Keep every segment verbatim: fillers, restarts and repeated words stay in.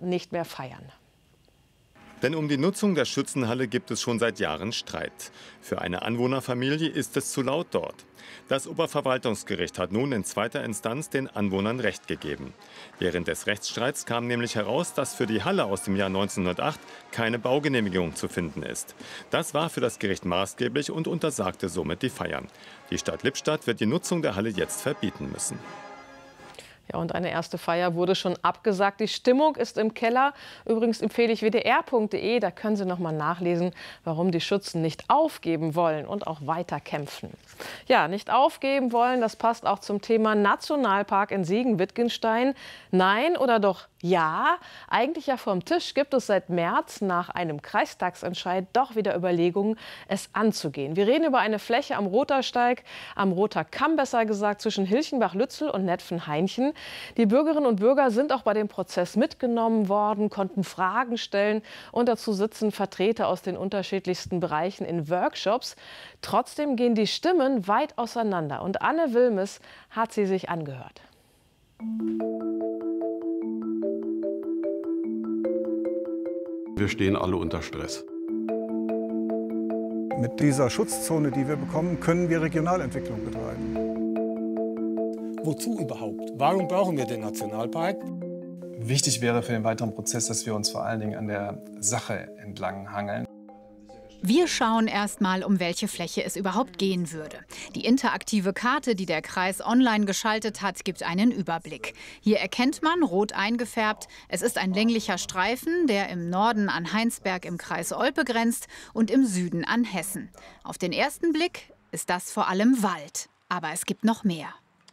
nicht mehr feiern. Denn um die Nutzung der Schützenhalle gibt es schon seit Jahren Streit. Für eine Anwohnerfamilie ist es zu laut dort. Das Oberverwaltungsgericht hat nun in zweiter Instanz den Anwohnern Recht gegeben. Während des Rechtsstreits kam nämlich heraus, dass für die Halle aus dem Jahr neunzehnhundertacht keine Baugenehmigung zu finden ist. Das war für das Gericht maßgeblich und untersagte somit die Feiern. Die Stadt Lippstadt wird die Nutzung der Halle jetzt verbieten müssen. Ja, und eine erste Feier wurde schon abgesagt. Die Stimmung ist im Keller. Übrigens empfehle ich w d r punkt d e. Da können Sie noch mal nachlesen, warum die Schützen nicht aufgeben wollen und auch weiter kämpfen. Ja, nicht aufgeben wollen, das passt auch zum Thema Nationalpark in Siegen-Wittgenstein. Nein oder doch ja? Eigentlich ja vom Tisch gibt es seit März nach einem Kreistagsentscheid doch wieder Überlegungen, es anzugehen. Wir reden über eine Fläche am Rothersteig, am Rother Kamm besser gesagt, zwischen Hilchenbach-Lützel und Netphen-Hainchen. Die Bürgerinnen und Bürger sind auch bei dem Prozess mitgenommen worden, konnten Fragen stellen und dazu sitzen Vertreter aus den unterschiedlichsten Bereichen in Workshops. Trotzdem gehen die Stimmen weit auseinander und Anne Wilmes hat sie sich angehört. Wir stehen alle unter Stress. Mit dieser Schutzzone, die wir bekommen, können wir Regionalentwicklung betreiben. Wozu überhaupt? Warum brauchen wir den Nationalpark? Wichtig wäre für den weiteren Prozess, dass wir uns vor allen Dingen an der Sache entlang hangeln. Wir schauen erst mal, um welche Fläche es überhaupt gehen würde. Die interaktive Karte, die der Kreis online geschaltet hat, gibt einen Überblick. Hier erkennt man, rot eingefärbt, es ist ein länglicher Streifen, der im Norden an Heinsberg im Kreis Olpe grenzt und im Süden an Hessen. Auf den ersten Blick ist das vor allem Wald. Aber es gibt noch mehr.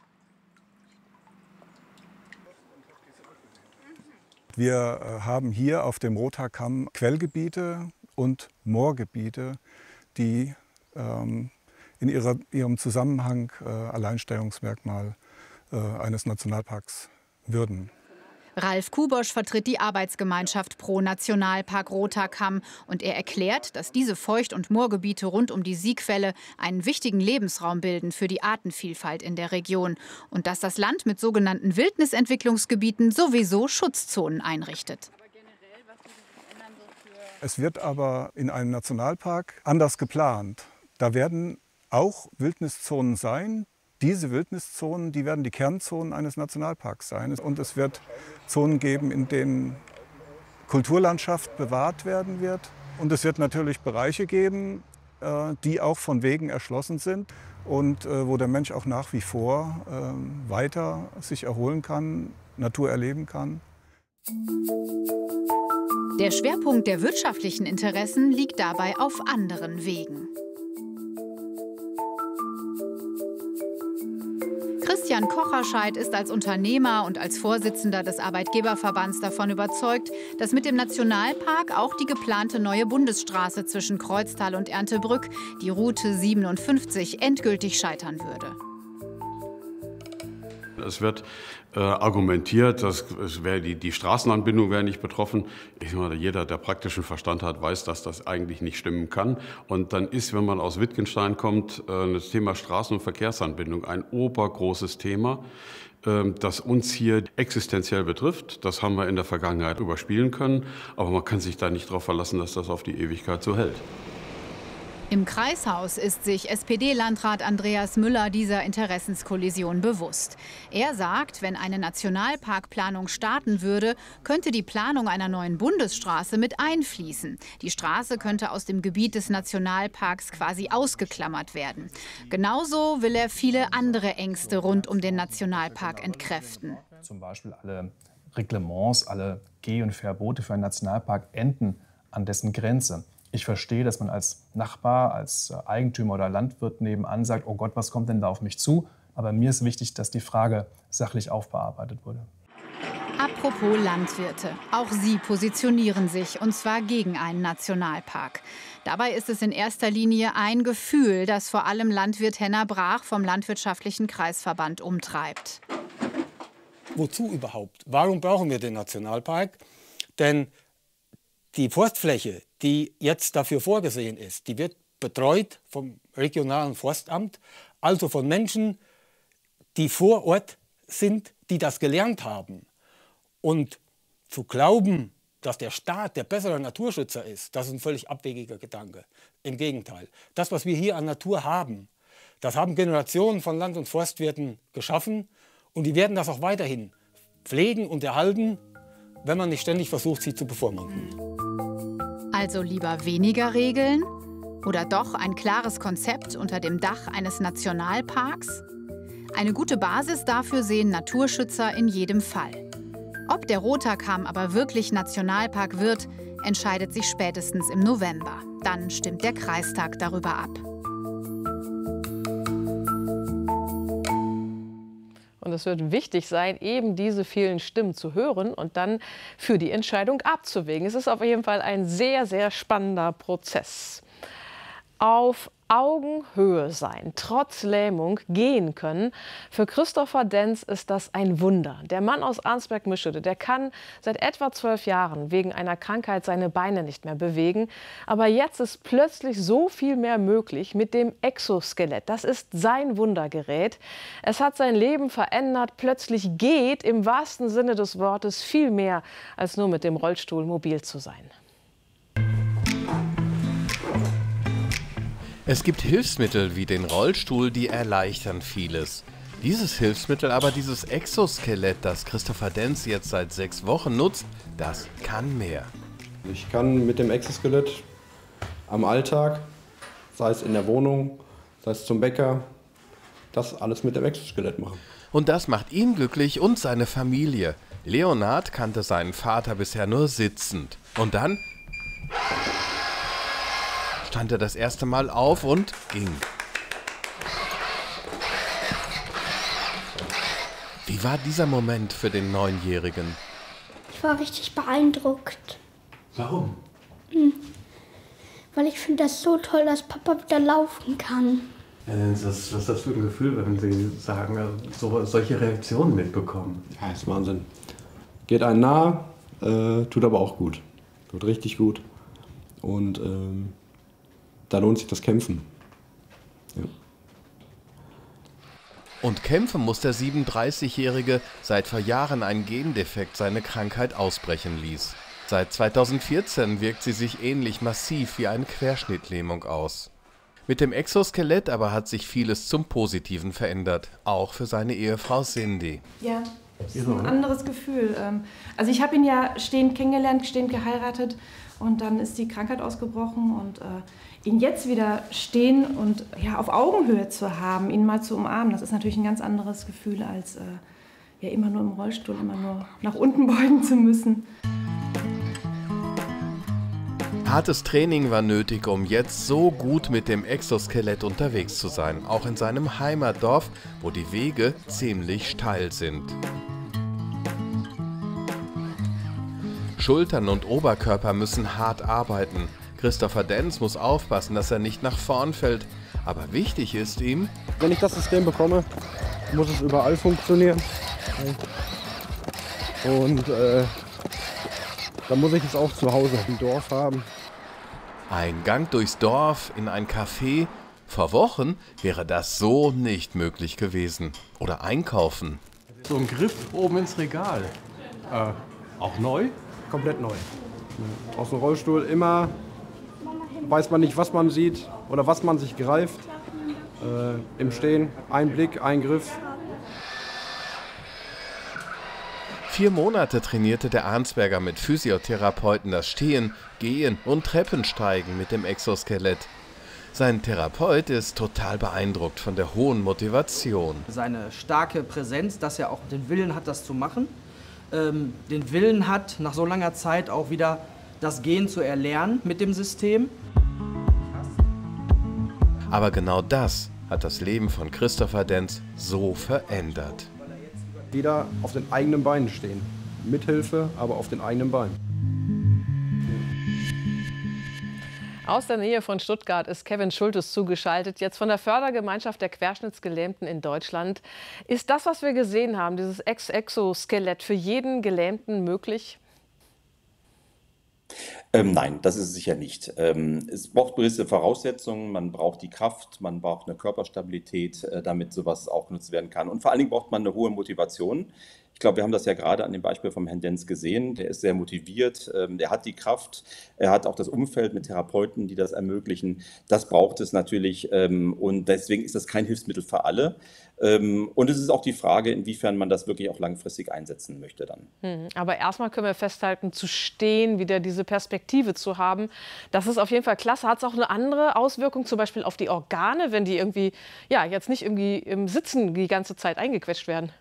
Wir haben hier auf dem Rother Kamm Quellgebiete und Moorgebiete, die ähm, in ihrer, ihrem Zusammenhang äh, Alleinstellungsmerkmal äh, eines Nationalparks würden. Ralf Kubosch vertritt die Arbeitsgemeinschaft Pro Nationalpark Rother Kamm und er erklärt, dass diese Feucht- und Moorgebiete rund um die Siegquelle einen wichtigen Lebensraum bilden für die Artenvielfalt in der Region und dass das Land mit sogenannten Wildnisentwicklungsgebieten sowieso Schutzzonen einrichtet. Es wird aber in einem Nationalpark anders geplant. Da werden auch Wildniszonen sein. Diese Wildniszonen, die werden die Kernzonen eines Nationalparks sein. Und es wird Zonen geben, in denen Kulturlandschaft bewahrt werden wird. Und es wird natürlich Bereiche geben, die auch von Wegen erschlossen sind und wo der Mensch auch nach wie vor weiter sich erholen kann, Natur erleben kann. Der Schwerpunkt der wirtschaftlichen Interessen liegt dabei auf anderen Wegen. Christian Kocherscheid ist als Unternehmer und als Vorsitzender des Arbeitgeberverbands davon überzeugt, dass mit dem Nationalpark auch die geplante neue Bundesstraße zwischen Kreuztal und Erntebrück, die Route siebenundfünfzig, endgültig scheitern würde. Es wird äh, argumentiert, dass es wär die, die Straßenanbindung wäre nicht betroffen. Ich meine, jeder, der praktischen Verstand hat, weiß, dass das eigentlich nicht stimmen kann. Und dann ist, wenn man aus Wittgenstein kommt, äh, das Thema Straßen- und Verkehrsanbindung ein obergroßes Thema, äh, das uns hier existenziell betrifft. Das haben wir in der Vergangenheit überspielen können. Aber man kann sich da nicht darauf verlassen, dass das auf die Ewigkeit so hält. Im Kreishaus ist sich S P D-Landrat Andreas Müller dieser Interessenskollision bewusst. Er sagt, wenn eine Nationalparkplanung starten würde, könnte die Planung einer neuen Bundesstraße mit einfließen. Die Straße könnte aus dem Gebiet des Nationalparks quasi ausgeklammert werden. Genauso will er viele andere Ängste rund um den Nationalpark entkräften. Zum Beispiel alle Reglements, alle Geh- und Verbote für einen Nationalpark enden an dessen Grenze. Ich verstehe, dass man als Nachbar, als Eigentümer oder Landwirt nebenan sagt, oh Gott, was kommt denn da auf mich zu? Aber mir ist wichtig, dass die Frage sachlich aufbearbeitet wurde. Apropos Landwirte. Auch sie positionieren sich, und zwar gegen einen Nationalpark. Dabei ist es in erster Linie ein Gefühl, das vor allem Landwirt Henner Brach vom Landwirtschaftlichen Kreisverband umtreibt. Wozu überhaupt? Warum brauchen wir den Nationalpark? Denn die Forstfläche, die jetzt dafür vorgesehen ist, die wird betreut vom regionalen Forstamt, also von Menschen, die vor Ort sind, die das gelernt haben. Und zu glauben, dass der Staat der bessere Naturschützer ist, das ist ein völlig abwegiger Gedanke. Im Gegenteil. Das, was wir hier an Natur haben, das haben Generationen von Land- und Forstwirten geschaffen und die werden das auch weiterhin pflegen und erhalten, wenn man nicht ständig versucht, sie zu bevormunden. Also lieber weniger Regeln oder doch ein klares Konzept unter dem Dach eines Nationalparks? Eine gute Basis dafür sehen Naturschützer in jedem Fall. Ob der Roterkamm aber wirklich Nationalpark wird, entscheidet sich spätestens im November. Dann stimmt der Kreistag darüber ab. Und es wird wichtig sein, eben diese vielen Stimmen zu hören und dann für die Entscheidung abzuwägen. Es ist auf jeden Fall ein sehr, sehr spannender Prozess. Auf Augenhöhe sein, trotz Lähmung gehen können. Für Christopher Denz ist das ein Wunder. Der Mann aus Arnsberg-Mischede, der kann seit etwa zwölf Jahren wegen einer Krankheit seine Beine nicht mehr bewegen. Aber jetzt ist plötzlich so viel mehr möglich mit dem Exoskelett. Das ist sein Wundergerät. Es hat sein Leben verändert. Plötzlich geht im wahrsten Sinne des Wortes viel mehr, als nur mit dem Rollstuhl mobil zu sein. Es gibt Hilfsmittel wie den Rollstuhl, die erleichtern vieles. Dieses Hilfsmittel, aber dieses Exoskelett, das Christopher Denz jetzt seit sechs Wochen nutzt, das kann mehr. Ich kann mit dem Exoskelett am Alltag, sei es in der Wohnung, sei es zum Bäcker, das alles mit dem Exoskelett machen. Und das macht ihn glücklich und seine Familie. Leonhard kannte seinen Vater bisher nur sitzend. Und dann stand er das erste Mal auf und ging. Wie war dieser Moment für den Neunjährigen? Ich war richtig beeindruckt. Warum? Hm. Weil ich finde das so toll, dass Papa wieder laufen kann. Was ist das für ein Gefühl, wenn Sie sagen, so, solche Reaktionen mitbekommen? Ja, das ist Wahnsinn. Geht einem nah, äh, tut aber auch gut. Tut richtig gut. Und ähm, da lohnt sich das Kämpfen. Ja. Und kämpfen muss der siebenunddreißigjährige, seit vor Jahren ein Gendefekt seine Krankheit ausbrechen ließ. Seit zweitausendvierzehn wirkt sie sich ähnlich massiv wie eine Querschnittlähmung aus. Mit dem Exoskelett aber hat sich vieles zum Positiven verändert, auch für seine Ehefrau Cindy. Ja, das ist ein anderes Gefühl. Also ich habe ihn ja stehend kennengelernt, stehend geheiratet und dann ist die Krankheit ausgebrochen und äh, ihn jetzt wieder stehen und ja, auf Augenhöhe zu haben, ihn mal zu umarmen, das ist natürlich ein ganz anderes Gefühl, als äh, ja, immer nur im Rollstuhl, immer nur nach unten beugen zu müssen. Hartes Training war nötig, um jetzt so gut mit dem Exoskelett unterwegs zu sein, auch in seinem Heimatdorf, wo die Wege ziemlich steil sind. Schultern und Oberkörper müssen hart arbeiten. Christopher Denz muss aufpassen, dass er nicht nach vorn fällt. Aber wichtig ist ihm, wenn ich das System bekomme, muss es überall funktionieren. Und äh, dann muss ich es auch zu Hause im Dorf haben. Ein Gang durchs Dorf in ein Café. Vor Wochen wäre das so nicht möglich gewesen. Oder einkaufen. So ein Griff oben ins Regal. Äh, auch neu? Komplett neu. Aus dem Rollstuhl immer weiß man nicht, was man sieht oder was man sich greift. Äh, Im Stehen ein Blick, ein Griff. Vier Monate trainierte der Arnsberger mit Physiotherapeuten das Stehen, Gehen und Treppensteigen mit dem Exoskelett. Sein Therapeut ist total beeindruckt von der hohen Motivation. Seine starke Präsenz, dass er auch den Willen hat, das zu machen. Ähm, den Willen hat, nach so langer Zeit auch wieder das Gehen zu erlernen mit dem System. Aber genau das hat das Leben von Christopher Denz so verändert. Wieder auf den eigenen Beinen stehen. Mit Hilfe, aber auf den eigenen Beinen. Aus der Nähe von Stuttgart ist Kevin Schultes zugeschaltet, jetzt von der Fördergemeinschaft der Querschnittsgelähmten in Deutschland. Ist das, was wir gesehen haben, dieses Exoskelett, für jeden Gelähmten möglich? Ähm, nein, das ist es sicher nicht. Ähm, es braucht gewisse Voraussetzungen, man braucht die Kraft, man braucht eine Körperstabilität, äh, damit sowas auch genutzt werden kann. Und vor allen Dingen braucht man eine hohe Motivation. Ich glaube, wir haben das ja gerade an dem Beispiel vom Herrn Denz gesehen. Der ist sehr motiviert, ähm, der hat die Kraft, er hat auch das Umfeld mit Therapeuten, die das ermöglichen. Das braucht es natürlich ähm, und deswegen ist das kein Hilfsmittel für alle. Ähm, und es ist auch die Frage, inwiefern man das wirklich auch langfristig einsetzen möchte dann. Hm, aber erstmal können wir festhalten, zu stehen, wieder diese Perspektive zu haben, das ist auf jeden Fall klasse. Hat es auch eine andere Auswirkung, zum Beispiel auf die Organe, wenn die irgendwie, ja, jetzt nicht irgendwie im Sitzen die ganze Zeit eingequetscht werden?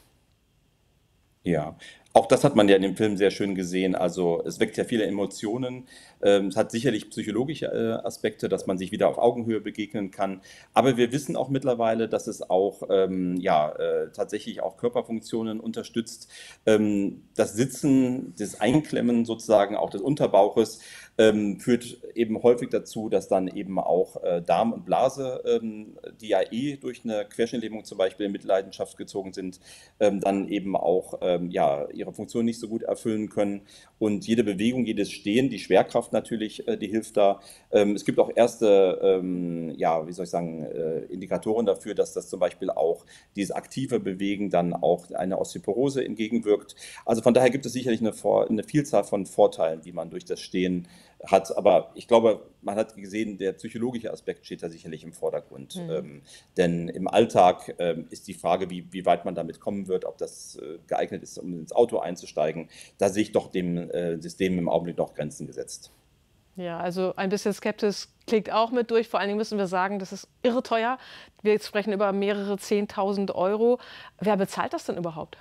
Ja, auch das hat man ja in dem Film sehr schön gesehen. Also es weckt ja viele Emotionen. Ähm, es hat sicherlich psychologische äh, Aspekte, dass man sich wieder auf Augenhöhe begegnen kann. Aber wir wissen auch mittlerweile, dass es auch ähm, ja, äh, tatsächlich auch Körperfunktionen unterstützt. Ähm, das Sitzen, das Einklemmen sozusagen auch des Unterbauches ähm, führt eben häufig dazu, dass dann eben auch äh, Darm und Blase, ähm, die ja eh durch eine Querschnittlähmung zum Beispiel in Mitleidenschaft gezogen sind, ähm, dann eben auch ähm, ja, ihre Funktion nicht so gut erfüllen können. Und jede Bewegung, jedes Stehen, die Schwerkraft natürlich, äh, die hilft da. Ähm, es gibt auch erste, ähm, ja, wie soll ich sagen, äh, Indikatoren dafür, dass das zum Beispiel auch dieses aktive Bewegen dann auch eine Osteoporose entgegenwirkt. Also von daher gibt es sicherlich eine, Vor- eine Vielzahl von Vorteilen, die man durch das Stehen hat. Aber ich glaube, man hat gesehen, der psychologische Aspekt steht da sicherlich im Vordergrund. Mhm. Ähm, denn im Alltag ähm, ist die Frage, wie, wie weit man damit kommen wird, ob das äh, geeignet ist, um ins Auto einzusteigen. Da sehe ich doch dem äh, System im Augenblick noch Grenzen gesetzt. Ja, also ein bisschen Skepsis klingt auch mit durch. Vor allen Dingen müssen wir sagen, das ist irre teuer. Wir sprechen über mehrere Zehntausend Euro. Wer bezahlt das denn überhaupt?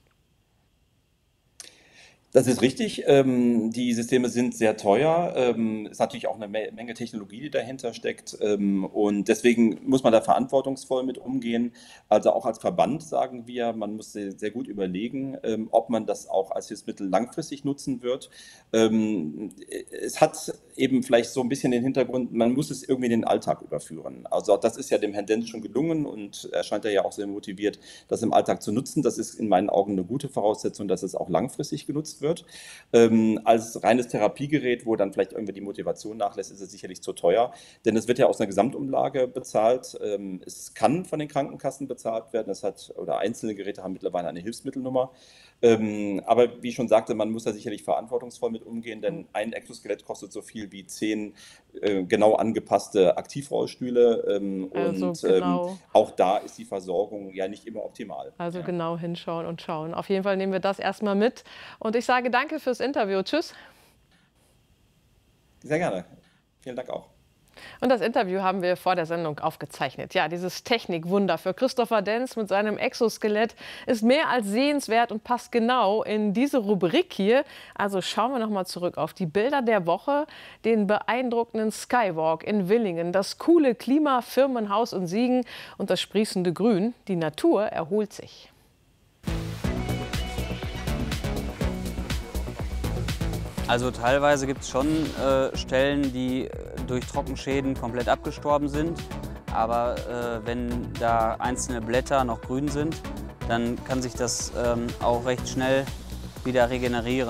Das ist richtig. Ähm, die Systeme sind sehr teuer. Ähm, ist natürlich auch eine Me- Menge Technologie, die dahinter steckt. Ähm, und deswegen muss man da verantwortungsvoll mit umgehen. Also auch als Verband sagen wir, man muss sehr, sehr gut überlegen, ähm, ob man das auch als Hilfsmittel langfristig nutzen wird. Ähm, es hat eben vielleicht so ein bisschen den Hintergrund, man muss es irgendwie in den Alltag überführen. Also auch das ist ja dem Herrn Denz schon gelungen und er scheint ja auch sehr motiviert, das im Alltag zu nutzen. Das ist in meinen Augen eine gute Voraussetzung, dass es auch langfristig genutzt wird. Ähm, als reines Therapiegerät, wo dann vielleicht irgendwie die Motivation nachlässt, ist es sicherlich zu teuer, denn es wird ja aus einer Gesamtumlage bezahlt. Ähm, es kann von den Krankenkassen bezahlt werden, es hat, oder einzelne Geräte haben mittlerweile eine Hilfsmittelnummer. Ähm, aber wie ich schon sagte, man muss da sicherlich verantwortungsvoll mit umgehen, denn ein Exoskelett kostet so viel wie zehn äh, genau angepasste Aktivrollstühle. Ähm, Also und genau. ähm, auch da ist die Versorgung ja nicht immer optimal. Also Ja. genau hinschauen und schauen. Auf jeden Fall nehmen wir das erstmal mit. Und ich sage danke fürs Interview. Tschüss. Sehr gerne. Vielen Dank auch. Und das Interview haben wir vor der Sendung aufgezeichnet. Ja, dieses Technikwunder für Christopher Denz mit seinem Exoskelett ist mehr als sehenswert und passt genau in diese Rubrik hier. Also schauen wir noch mal zurück auf die Bilder der Woche, den beeindruckenden Skywalk in Willingen, das coole Klimafirmenhaus in Siegen und das sprießende Grün. Die Natur erholt sich. Also teilweise gibt es schon äh, Stellen, die äh, durch Trockenschäden komplett abgestorben sind. Aber äh, wenn da einzelne Blätter noch grün sind, dann kann sich das ähm, auch recht schnell wieder regenerieren.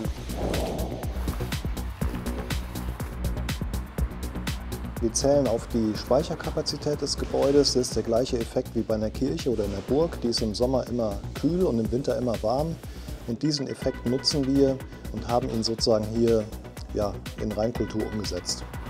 Wir zählen auf die Speicherkapazität des Gebäudes. Das ist der gleiche Effekt wie bei einer Kirche oder einer Burg. Die ist im Sommer immer kühl und im Winter immer warm. Und diesen Effekt nutzen wir und haben ihn sozusagen hier ja, in Reinkultur umgesetzt.